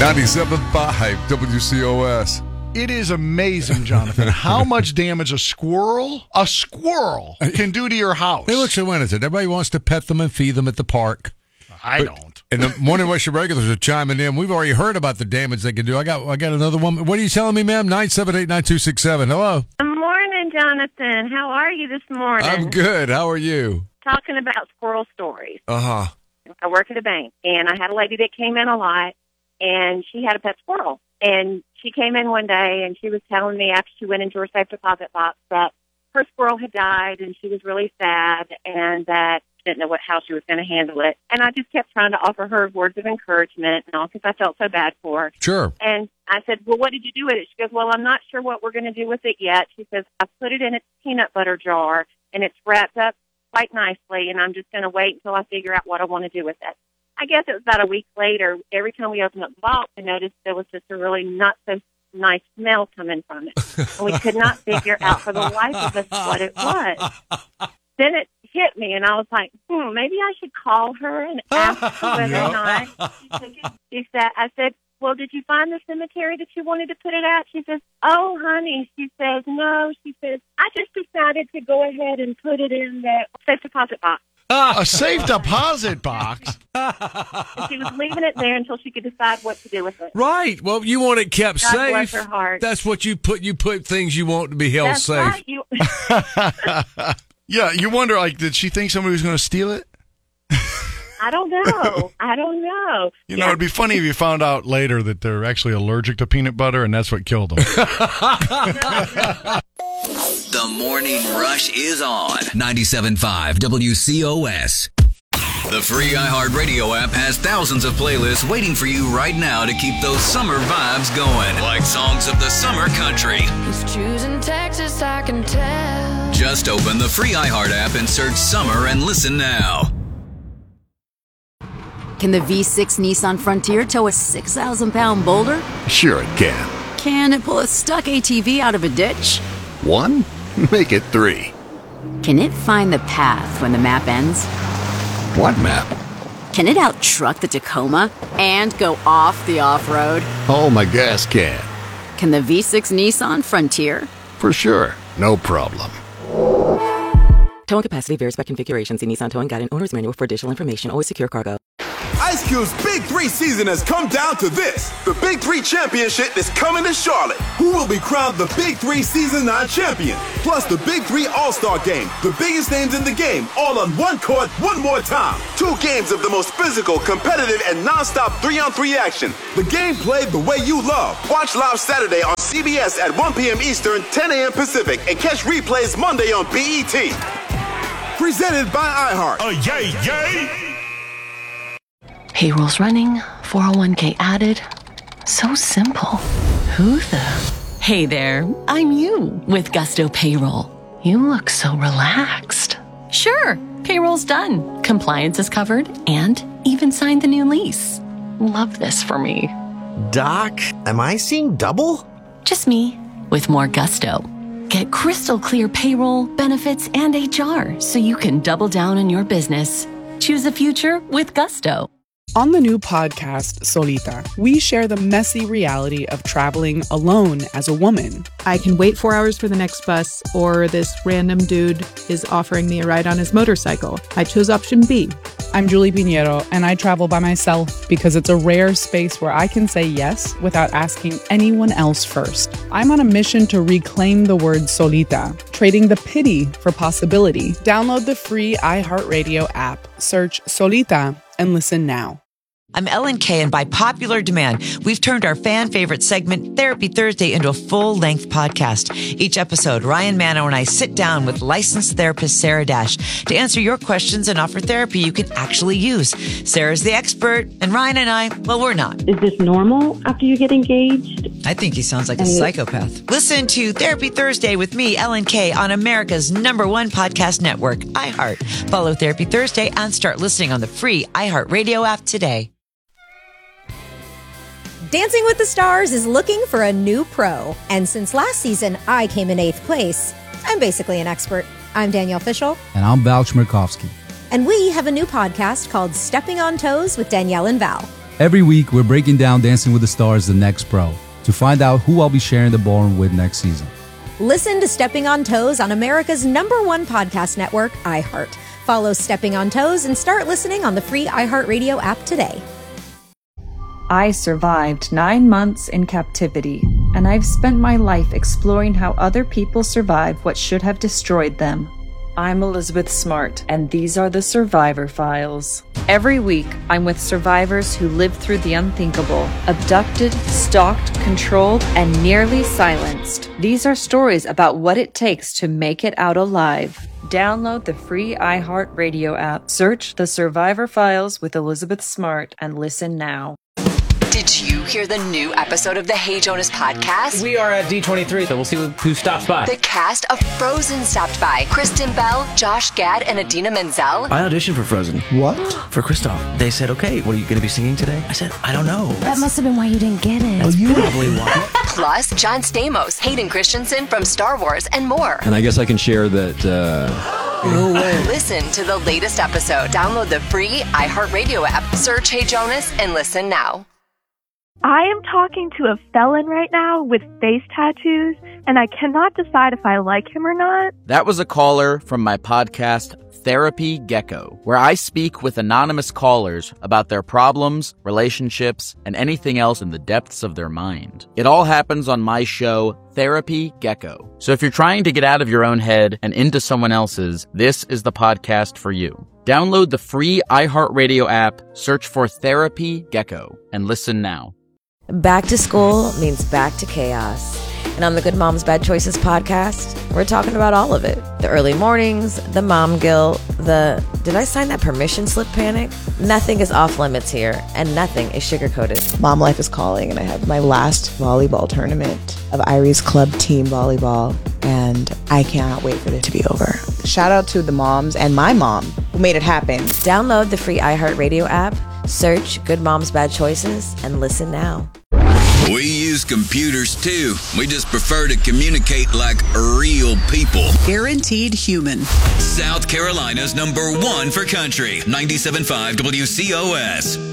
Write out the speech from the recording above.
97.5 WCOS. It is amazing, Jonathan, how much damage a squirrel can do to your house. Hey, look, so when is it? Everybody wants to pet them and feed them at the park. I don't. And the Morning Rush regulars are chiming in. We've already heard about the damage they can do. I got another one. What are you telling me, ma'am? 978-9267. Hello. Good morning, Jonathan. How are you this morning? I'm good. How are you? Talking about squirrel stories. Uh-huh. I work at a bank, and I had a lady that came in a lot, and she had a pet squirrel. And she came in one day, and she was telling me after she went into her safe deposit box that her squirrel had died, and she was really sad, and that she didn't know how she was going to handle it. And I just kept trying to offer her words of encouragement and all because I felt so bad for her. Sure. And I said, well, what did you do with it? She goes, well, I'm not sure what we're going to do with it yet. She says, I put it in a peanut butter jar, and it's wrapped up quite nicely, and I'm just going to wait until I figure out what I want to do with it. I guess it was about a week later. Every time we opened up the box, I noticed there was just a really not so nice smell coming from it. And we could not figure out for the life of us what it was. Then it hit me, and I was like, maybe I should call her and ask her whether or not she took it. She said, I said, well, did you find the cemetery that you wanted to put it at? She says, oh, honey. She says, no. She says, I just decided to go ahead and put it in the safe deposit box. A safe deposit box? And she was leaving it there until she could decide what to do with it. Right. Well, you want it kept God safe. bless her heart. That's what you put. You put things you want to be held That's safe. right. Yeah, you wonder, did she think somebody was going to steal it? I don't know. You know, it'd be funny if you found out later that they're actually allergic to peanut butter, and that's what killed them. The Morning Rush is on 97.5 WCOS. The free iHeartRadio app has thousands of playlists waiting for you right now to keep those summer vibes going. Like songs of the summer country. He's choosing Texas, I can tell. Just open the free iHeart app and search summer and listen now. Can the V6 Nissan Frontier tow a 6,000-pound boulder? Sure it can. Can it pull a stuck ATV out of a ditch? 1? Make it 3. Can it find the path when the map ends? What map? Can it out-truck the Tacoma and go off the off-road? Oh, my gas can. Can the V6 Nissan Frontier? For sure. No problem. Towing capacity varies by configuration. See Nissan Towing Guide and Owner's Manual for additional information. Always secure cargo. Ice Cube's Big 3 season has come down to this. The Big 3 Championship is coming to Charlotte. Who will be crowned the Big 3 Season 9 champion? Plus the Big 3 All-Star Game. The biggest names in the game, all on one court, one more time. 2 games of the most physical, competitive, and non-stop 3-on-3 action. The game played the way you love. Watch live Saturday on CBS at 1 p.m. Eastern, 10 a.m. Pacific, and catch replays Monday on BET. Presented by iHeart. Yay, yay! Payroll's running, 401k added. So simple. Who the? Hey there, I'm you with Gusto Payroll. You look so relaxed. Sure, payroll's done. Compliance is covered and even signed the new lease. Love this for me. Doc, am I seeing double? Just me with more gusto. Get crystal clear payroll, benefits, and HR so you can double down on your business. Choose the future with Gusto. On the new podcast, Solita, we share the messy reality of traveling alone as a woman. I can wait 4 hours for the next bus, or this random dude is offering me a ride on his motorcycle. I chose option B. I'm Julie Pinheiro, and I travel by myself because it's a rare space where I can say yes without asking anyone else first. I'm on a mission to reclaim the word solita, trading the pity for possibility. Download the free iHeartRadio app, search Solita, and listen now. I'm Ellen Kay, and by popular demand, we've turned our fan favorite segment, Therapy Thursday, into a full-length podcast. Each episode, Ryan Mano and I sit down with licensed therapist Sarah Dash to answer your questions and offer therapy you can actually use. Sarah's the expert, and Ryan and I, well, we're not. Is this normal after you get engaged? I think he sounds like a psychopath. Listen to Therapy Thursday with me, Ellen Kay, on America's #1 podcast network, iHeart. Follow Therapy Thursday and start listening on the free iHeartRadio app today. Dancing with the Stars is looking for a new pro. And since last season, I came in 8th place. I'm basically an expert. I'm Danielle Fishel. And I'm Val Chmerkovskiy. And we have a new podcast called Stepping on Toes with Danielle and Val. Every week, we're breaking down Dancing with the Stars: The Next Pro to find out who I'll be sharing the ballroom with next season. Listen to Stepping on Toes on America's #1 podcast network, iHeart. Follow Stepping on Toes and start listening on the free iHeartRadio app today. I survived 9 months in captivity, and I've spent my life exploring how other people survive what should have destroyed them. I'm Elizabeth Smart, and these are the Survivor Files. Every week, I'm with survivors who lived through the unthinkable, abducted, stalked, controlled, and nearly silenced. These are stories about what it takes to make it out alive. Download the free iHeartRadio app, search The Survivor Files with Elizabeth Smart, and listen now. Did you hear the new episode of the Hey Jonas podcast? We are at D23, so we'll see who stops by. The cast of Frozen stopped by. Kristen Bell, Josh Gad, and Idina Menzel. I auditioned for Frozen. What? For Kristoff. They said, okay, what are you going to be singing today? I said, I don't know. That must have been why you didn't get it. That's probably why. Plus, John Stamos, Hayden Christensen from Star Wars, and more. And I guess I can share that, No way. Listen to the latest episode. Download the free iHeartRadio app. Search Hey Jonas and listen now. I am talking to a felon right now with face tattoos, and I cannot decide if I like him or not. That was a caller from my podcast, Therapy Gecko, where I speak with anonymous callers about their problems, relationships, and anything else in the depths of their mind. It all happens on my show, Therapy Gecko. So if you're trying to get out of your own head and into someone else's, this is the podcast for you. Download the free iHeartRadio app, search for Therapy Gecko, and listen now. Back to school means back to chaos. And on the Good Moms Bad Choices podcast, we're talking about all of it. The early mornings, the mom guilt, the did I sign that permission slip panic? Nothing is off limits here, and nothing is sugar-coated. Mom life is calling, and I have my last volleyball tournament of Irie's Club Team Volleyball, and I cannot wait for it to be over. Shout out to the moms and my mom who made it happen. Download the free iHeartRadio app, search Good Moms Bad Choices, and listen now. We use computers too. We just prefer to communicate like real people. Guaranteed human. South Carolina's #1 for country. 97.5 WCOS.